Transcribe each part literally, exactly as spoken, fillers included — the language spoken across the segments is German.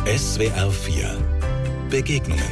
S W R vier Begegnungen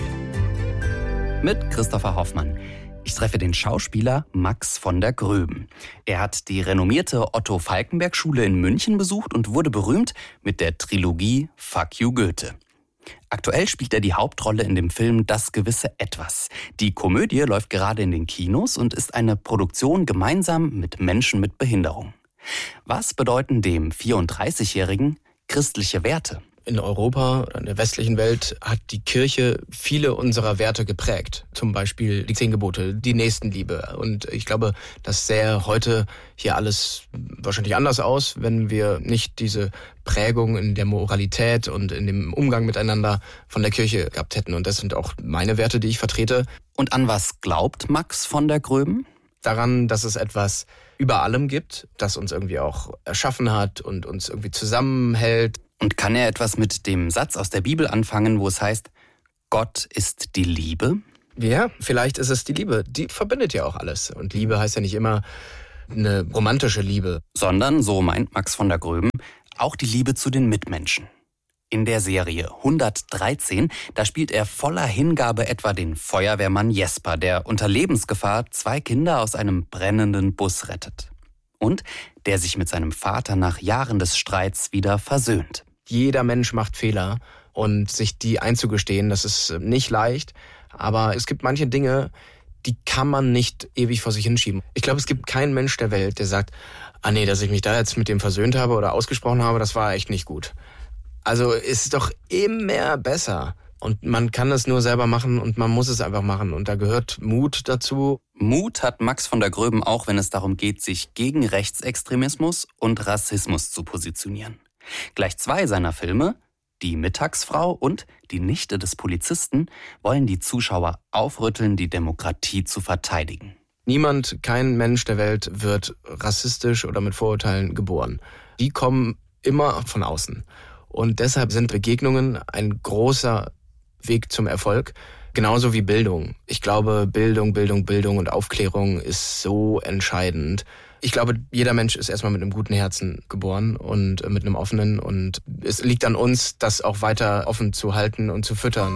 mit Christopher Hoffmann. Ich treffe den Schauspieler Max von der Gröben. Er hat die renommierte Otto-Falckenberg-Schule in München besucht und wurde berühmt mit der Trilogie Fuck you Goethe. Aktuell spielt er die Hauptrolle in dem Film Das gewisse Etwas. Die Komödie läuft gerade in den Kinos und ist eine Produktion gemeinsam mit Menschen mit Behinderung. Was bedeuten dem vierunddreißigjährigen christliche Werte? In Europa oder in der westlichen Welt hat die Kirche viele unserer Werte geprägt. Zum Beispiel die Zehn Gebote, die Nächstenliebe. Und ich glaube, das sähe heute hier alles wahrscheinlich anders aus, wenn wir nicht diese Prägung in der Moralität und in dem Umgang miteinander von der Kirche gehabt hätten. Und das sind auch meine Werte, die ich vertrete. Und an was glaubt Max von der Gröben? Daran, dass es etwas über allem gibt, das uns irgendwie auch erschaffen hat und uns irgendwie zusammenhält. Und kann er etwas mit dem Satz aus der Bibel anfangen, wo es heißt, Gott ist die Liebe? Ja, vielleicht ist es die Liebe. Die verbindet ja auch alles. Und Liebe heißt ja nicht immer eine romantische Liebe. Sondern, so meint Max von der Gröben, auch die Liebe zu den Mitmenschen. In der Serie hundertdreizehn, da spielt er voller Hingabe etwa den Feuerwehrmann Jesper, der unter Lebensgefahr zwei Kinder aus einem brennenden Bus rettet. Und der sich mit seinem Vater nach Jahren des Streits wieder versöhnt. Jeder Mensch macht Fehler und sich die einzugestehen, das ist nicht leicht. Aber es gibt manche Dinge, die kann man nicht ewig vor sich hinschieben. Ich glaube, es gibt keinen Mensch der Welt, der sagt, ah nee, dass ich mich da jetzt mit dem versöhnt habe oder ausgesprochen habe, das war echt nicht gut. Also es ist doch immer besser. Und man kann es nur selber machen und man muss es einfach machen. Und da gehört Mut dazu. Mut hat Max von der Gröben auch, wenn es darum geht, sich gegen Rechtsextremismus und Rassismus zu positionieren. Gleich zwei seiner Filme, Die Mittagsfrau und Die Nichte des Polizisten, wollen die Zuschauer aufrütteln, die Demokratie zu verteidigen. Niemand, kein Mensch der Welt wird rassistisch oder mit Vorurteilen geboren. Die kommen immer von außen. Und deshalb sind Begegnungen ein großer Weg zum Erfolg, genauso wie Bildung. Ich glaube, Bildung, Bildung, Bildung und Aufklärung ist so entscheidend. Ich glaube, jeder Mensch ist erstmal mit einem guten Herzen geboren und mit einem offenen. Und es liegt an uns, das auch weiter offen zu halten und zu füttern.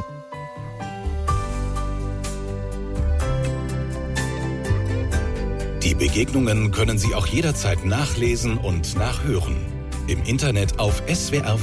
Die Begegnungen können Sie auch jederzeit nachlesen und nachhören. Im Internet auf S W R